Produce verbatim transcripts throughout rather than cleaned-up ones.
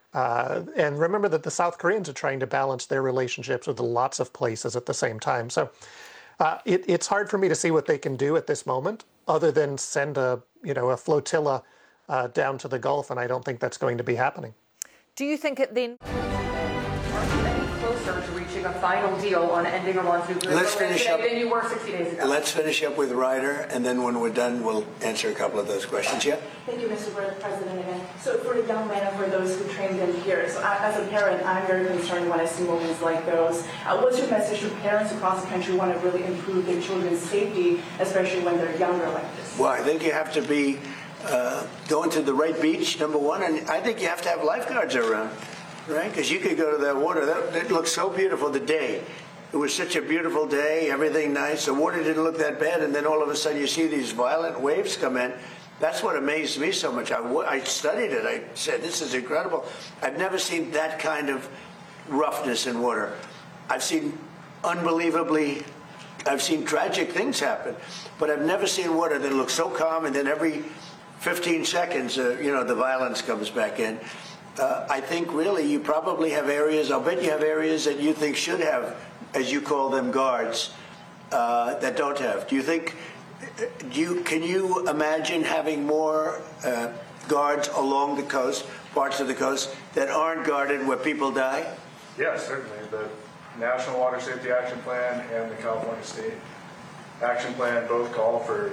Uh, and remember that the South Koreans are trying to balance their relationships with lots of places at the same time. So uh, it, it's hard for me to see what they can do at this moment, other than send a you know a flotilla uh, down to the Gulf, and I don't think that's going to be happening. Do you think it then? Closer to reaching a final deal on ending Iran's nuclear Let's program finish today up. than you were sixty days ago? Let's finish up with Ryder, and then when we're done, we'll answer a couple of those questions. Yeah? Thank you, Mister President, again. So for the young men and for those who trained them here, so I, as a parent, I'm very concerned when I see moments like those. Uh, what's your message to parents across the country who want to really improve their children's safety, especially when they're younger like this? Well, I think you have to be uh, going to the right beach, number one, and I think you have to have lifeguards around. Right, because you could go to that water. That, that looked so beautiful the day. It was such a beautiful day, everything nice. The water didn't look that bad, and then all of a sudden you see these violent waves come in. That's what amazed me so much. I, I studied it. I said, this is incredible. I've never seen that kind of roughness in water. I've seen unbelievably, I've seen tragic things happen, but I've never seen water that looks so calm, and then every fifteen seconds, uh, you know, the violence comes back in. Uh, I think really you probably have areas, I'll bet you have areas that you think should have, as you call them, guards, uh, that don't have. Do you think, do you, can you imagine having more uh, guards along the coast, parts of the coast, that aren't guarded where people die? Yes, certainly. The National Water Safety Action Plan and the California State Action Plan both call for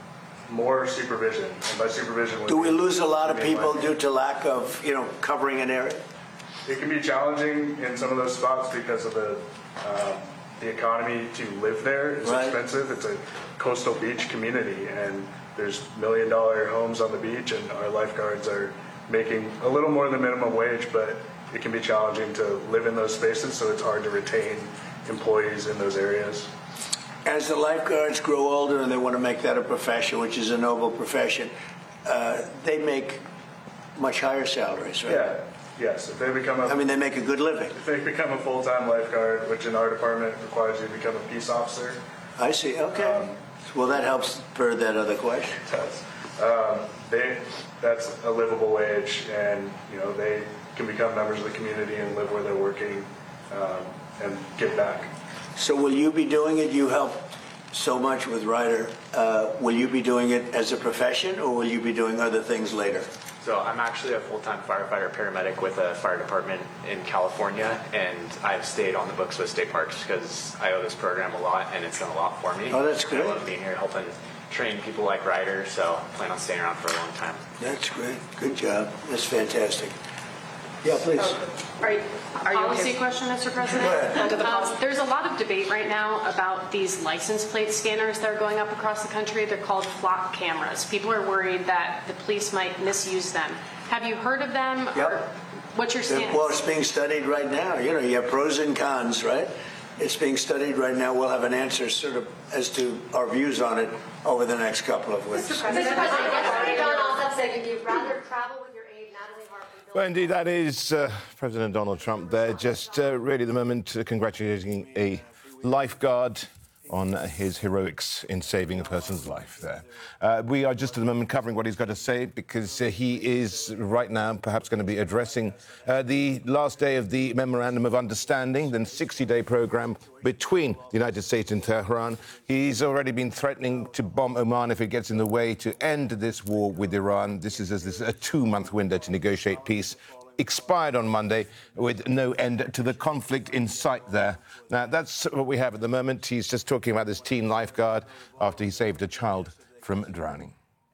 more supervision, and by supervision, do we lose a lot of people like, due to lack of, you know, covering an area? It can be challenging in some of those spots because of the uh, the economy to live there is right. expensive. It's a coastal beach community, and there's million dollar homes on the beach, and our lifeguards are making a little more than minimum wage, but it can be challenging to live in those spaces, so it's hard to retain employees in those areas. As the lifeguards grow older and they want to make that a profession, which is a noble profession, uh, they make much higher salaries, right? Yeah, yes. If they become a, I mean, they make a good living. If they become a full-time lifeguard, which in our department requires you to become a peace officer. I see, okay. Um, well, that helps spur that other question. It does. Um, they, that's a livable wage, and, you know, they can become members of the community and live where they're working um, and give back. So will you be doing it? You help so much with Ryder. Uh, will you be doing it as a profession, or will you be doing other things later? So I'm actually a full-time firefighter paramedic with a fire department in California, and I've stayed on the books with State Parks because I owe this program a lot, and it's done a lot for me. Oh, that's great. I love being here helping train people like Ryder, so I plan on staying around for a long time. That's great. Good job. That's fantastic. Yeah, please. Are you, are you Policy okay? question, Mister President. Go ahead. Um, there's a lot of debate right now about these license plate scanners that are going up across the country. They're called flock cameras. People are worried that the police might misuse them. Have you heard of them? Yep. Or what's your stance? Well, it's being studied right now. You know, you have pros and cons, right? It's being studied right now. We'll have an answer sort of as to our views on it over the next couple of weeks. Mister President, Mister President, yesterday Don Alsop said you'd rather travel with your aide, Natalie Hartley. Well, indeed, that is uh, President Donald Trump there, just uh, really the moment uh, congratulating a lifeguard on his heroics in saving a person's life there. Uh, we are just at the moment covering what he's got to say because uh, he is right now perhaps going to be addressing uh, the last day of the Memorandum of Understanding, the sixty-day program between the United States and Tehran. He's already been threatening to bomb Oman if it gets in the way to end this war with Iran. This is, this is a two-month window to negotiate peace. Expired on Monday with no end to the conflict in sight there. Now, that's what we have at the moment. He's just talking about this teen lifeguard after he saved a child from drowning.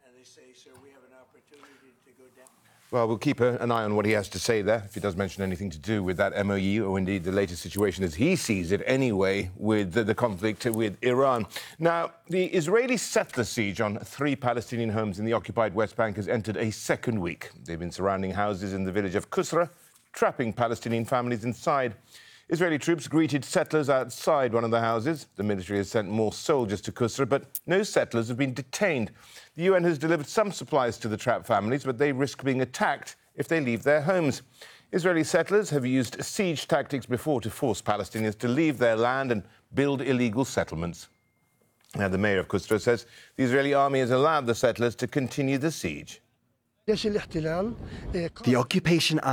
Well, we'll keep a, an eye on what he has to say there, if he does mention anything to do with that M O U, or indeed the latest situation as he sees it anyway, with the, the conflict with Iran. Now, the Israeli settler siege on three Palestinian homes in the occupied West Bank has entered a second week. They've been surrounding houses in the village of Qusra, trapping Palestinian families inside. Israeli troops greeted settlers outside one of the houses. The military has sent more soldiers to Qusra, but no settlers have been detained. The U N has delivered some supplies to the trapped families, but they risk being attacked if they leave their homes. Israeli settlers have used siege tactics before to force Palestinians to leave their land and build illegal settlements. Now, the mayor of Qusra says the Israeli army has allowed the settlers to continue the siege. The occupation